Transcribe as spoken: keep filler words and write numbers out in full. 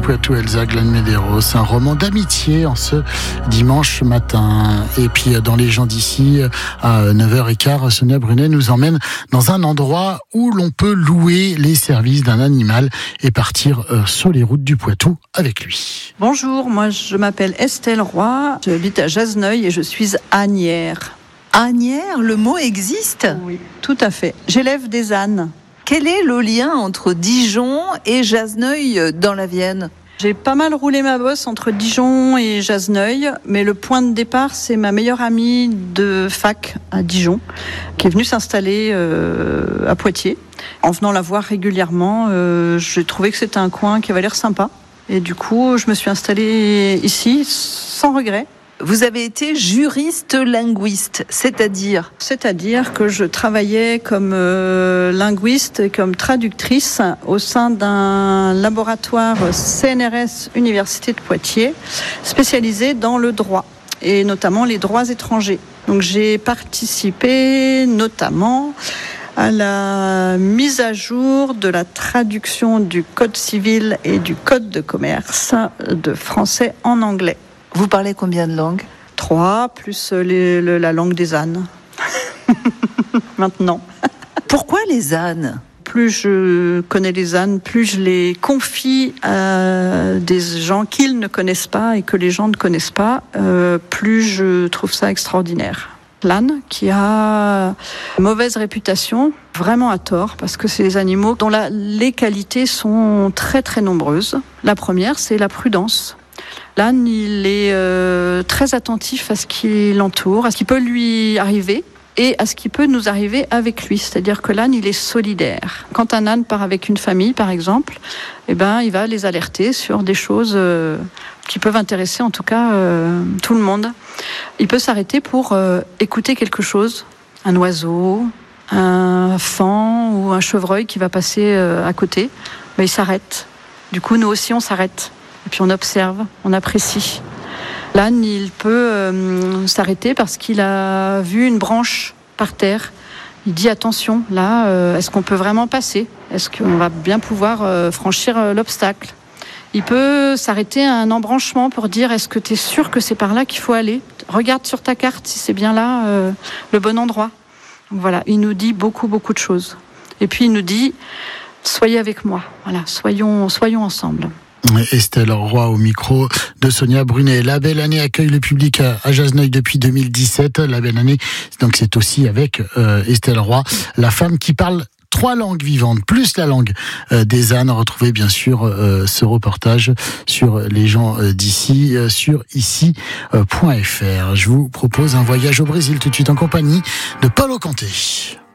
Poitou, Elsa Glan-Medeiros, un roman d'amitié en ce dimanche matin. Et puis dans Les gens d'ici, à neuf heures quinze, Sonia Brunet nous emmène dans un endroit où l'on peut louer les services d'un animal et partir sur les routes du Poitou avec lui. Bonjour, moi je m'appelle Estelle Roy, j'habite à Jasneuil et je suis ânière. Ânière, le mot existe ? Oui, tout à fait. J'élève des ânes. Quel est le lien entre Dijon et Jasneuil dans la Vienne ? J'ai pas mal roulé ma bosse entre Dijon et Jasneuil, mais le point de départ, c'est ma meilleure amie de fac à Dijon, qui est venue s'installer euh, à Poitiers. En venant la voir régulièrement, euh, j'ai trouvé que c'était un coin qui avait l'air sympa. Et du coup, je me suis installée ici, sans regret. Vous avez été juriste linguiste, c'est-à-dire ? C'est-à-dire que je travaillais comme euh, linguiste et comme traductrice au sein d'un laboratoire C N R S Université de Poitiers, spécialisé dans le droit, et notamment les droits étrangers. Donc j'ai participé notamment à la mise à jour de la traduction du Code civil et du Code de commerce de français en anglais. Vous parlez combien de langues ? Trois, plus les, le, la langue des ânes. Maintenant. Pourquoi les ânes ? Plus je connais les ânes, plus je les confie à des gens qu'ils ne connaissent pas et que les gens ne connaissent pas, euh, plus je trouve ça extraordinaire. L'âne, qui a une mauvaise réputation, vraiment à tort, parce que c'est des animaux dont la, les qualités sont très très nombreuses. La première, c'est la prudence. L'âne, il est euh, très attentif à ce qui l'entoure, à ce qui peut lui arriver et à ce qui peut nous arriver avec lui. C'est-à-dire que l'âne, il est solidaire. Quand un âne part avec une famille, par exemple, eh ben, il va les alerter sur des choses euh, qui peuvent intéresser en tout cas euh, tout le monde. Il peut s'arrêter pour euh, écouter quelque chose, un oiseau, un faon ou un chevreuil qui va passer euh, à côté. Ben, il s'arrête. Du coup, nous aussi, on s'arrête. Et puis on observe, on apprécie. L'âne, il peut euh, s'arrêter parce qu'il a vu une branche par terre. Il dit attention, là, euh, est-ce qu'on peut vraiment passer ? Est-ce qu'on va bien pouvoir euh, franchir euh, l'obstacle ? Il peut s'arrêter à un embranchement pour dire est-ce que tu es sûr que c'est par là qu'il faut aller ? Regarde sur ta carte si c'est bien là euh, le bon endroit. Donc voilà, il nous dit beaucoup, beaucoup de choses. Et puis il nous dit soyez avec moi, voilà, soyons, soyons ensemble. Estelle Roy au micro de Sonia Brunet. La Belle Année accueille le public à Jasneuil depuis deux mille dix-sept. La Belle Année, donc c'est aussi avec euh, Estelle Roy, la femme qui parle trois langues vivantes, plus la langue euh, des ânes. Retrouvez bien sûr euh, ce reportage sur les gens euh, d'ici, euh, sur ici point f r. Je vous propose un voyage au Brésil tout de suite en compagnie de Paulo Conte.